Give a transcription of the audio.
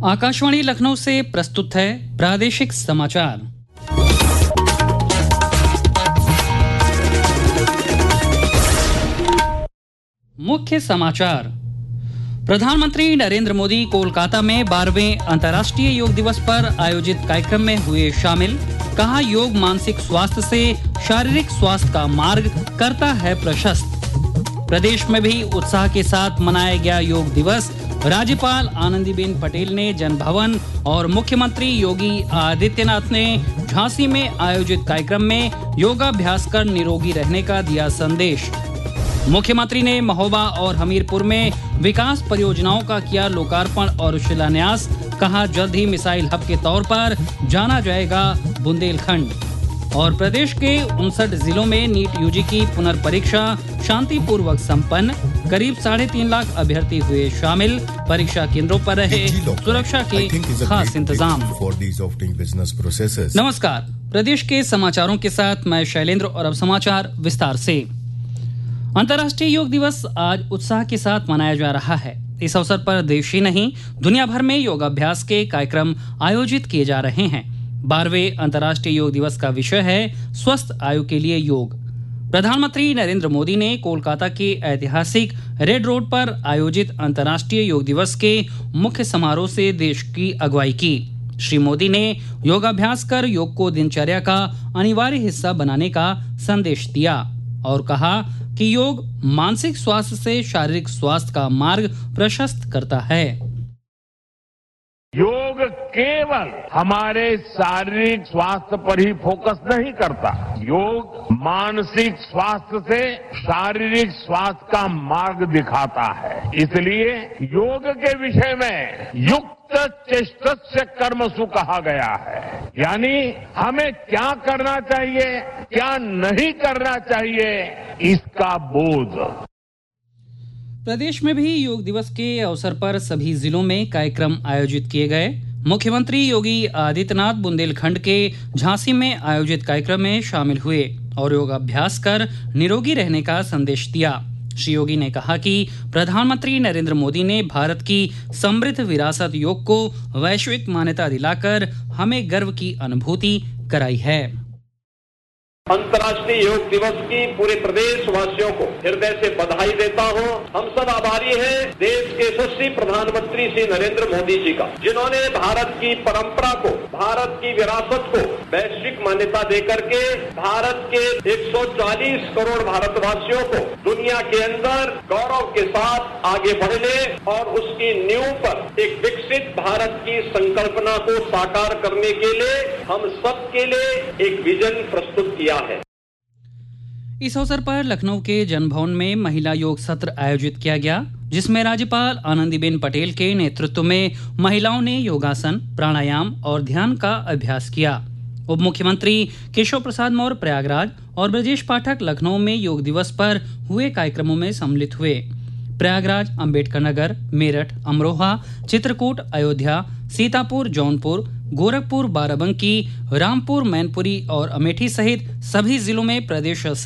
आकाशवाणी लखनऊ से प्रस्तुत है प्रादेशिक समाचार। मुख्य समाचार। प्रधानमंत्री नरेंद्र मोदी कोलकाता में 12वें अंतर्राष्ट्रीय योग दिवस पर आयोजित कार्यक्रम में हुए शामिल। कहा, योग मानसिक स्वास्थ्य से शारीरिक स्वास्थ्य का मार्ग करता है प्रशस्त। प्रदेश में भी उत्साह के साथ मनाया गया योग दिवस। राज्यपाल आनंदीबेन पटेल ने जनभवन और मुख्यमंत्री योगी आदित्यनाथ ने झांसी में आयोजित कार्यक्रम में योगाभ्यास कर निरोगी रहने का दिया संदेश। मुख्यमंत्री ने महोबा और हमीरपुर में विकास परियोजनाओं का किया लोकार्पण और शिलान्यास। कहा, जल्द ही मिसाइल हब के तौर पर जाना जाएगा बुंदेलखंड। और प्रदेश के 59 जिलों में नीट यूजी की पुनर्परीक्षा शांतिपूर्वक संपन्न। करीब 3.5 लाख अभ्यर्थी हुए शामिल। परीक्षा केंद्रों पर रहे सुरक्षा के खास इंतजाम। नमस्कार, प्रदेश के समाचारों के साथ मैं शैलेंद्र और अब समाचार विस्तार से। अंतर्राष्ट्रीय योग दिवस आज उत्साह के साथ मनाया जा रहा है। इस अवसर पर देश ही नहीं, दुनिया भर में योगाभ्यास के कार्यक्रम आयोजित किए जा रहे हैं। 12वें अंतर्राष्ट्रीय योग दिवस का विषय है स्वस्थ आयु के लिए योग। प्रधानमंत्री नरेंद्र मोदी ने कोलकाता के ऐतिहासिक रेड रोड पर आयोजित अंतर्राष्ट्रीय योग दिवस के मुख्य समारोह से देश की अगुवाई की। श्री मोदी ने योगाभ्यास कर योग को दिनचर्या का अनिवार्य हिस्सा बनाने का संदेश दिया और कहा कि योग मानसिक स्वास्थ्य से शारीरिक स्वास्थ्य का मार्ग प्रशस्त करता है। योग केवल हमारे शारीरिक स्वास्थ्य पर ही फोकस नहीं करता। योग मानसिक स्वास्थ्य से शारीरिक स्वास्थ्य का मार्ग दिखाता है। इसलिए योग के विषय में युक्त चेष्टस्य कर्मसु कहा गया है। यानी हमें क्या करना चाहिए, क्या नहीं करना चाहिए, इसका बोध। प्रदेश में भी योग दिवस के अवसर पर सभी जिलों में कार्यक्रम आयोजित किए गए। मुख्यमंत्री योगी आदित्यनाथ बुंदेलखंड के झांसी में आयोजित कार्यक्रम में शामिल हुए और योगाभ्यास कर निरोगी रहने का संदेश दिया। श्री योगी ने कहा कि प्रधानमंत्री नरेंद्र मोदी ने भारत की समृद्ध विरासत योग को वैश्विक मान्यता दिलाकर हमें गर्व की अनुभूति कराई है। अंतर्राष्ट्रीय योग दिवस की पूरे प्रदेशवासियों को हृदय से बधाई देता हूं। हम सब आभारी हैं देश के यशस्वी प्रधानमंत्री श्री नरेंद्र मोदी जी का, जिन्होंने भारत की परंपरा को, भारत की विरासत को वैश्विक मान्यता देकर के भारत के 140 करोड़ भारतवासियों को दुनिया के अंदर गौरव के साथ आगे बढ़ने और उसकी नींव पर एक विकसित भारत की संकल्पना को साकार करने के लिए हम सबके लिए एक विजन प्रस्तुत किया है। इस अवसर पर लखनऊ के जनभवन में महिला योग सत्र आयोजित किया गया, जिसमें राज्यपाल आनंदीबेन पटेल के नेतृत्व में महिलाओं ने योगासन, प्राणायाम और ध्यान का अभ्यास किया। उप मुख्यमंत्री केशव प्रसाद मौर्य प्रयागराज और ब्रजेश पाठक लखनऊ में योग दिवस पर हुए कार्यक्रमों में सम्मिलित हुए। प्रयागराज, अंबेडकर नगर, मेरठ, अमरोहा, चित्रकूट, अयोध्या, सीतापुर, जौनपुर, गोरखपुर, बाराबंकी, रामपुर, मैनपुरी और अमेठी सहित सभी जिलों में प्रदेश